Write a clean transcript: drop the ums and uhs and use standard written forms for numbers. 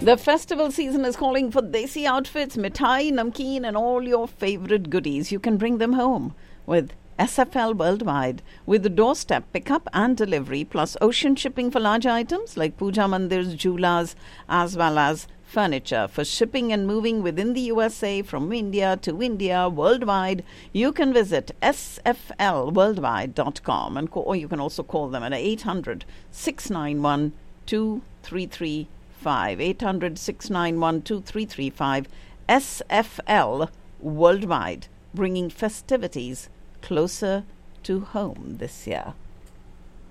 The festival season is calling for desi outfits, mithai, namkeen and all your favorite goodies. You can bring them home with SFL Worldwide with the doorstep pickup and delivery plus ocean shipping for large items like puja mandirs, jhulas as well as furniture. For shipping and moving within the USA from India to India worldwide, you can visit sflworldwide.com or you can also call them at 800-691-2335. 800-691-2335. SFL Worldwide, bringing festivities closer to home this year.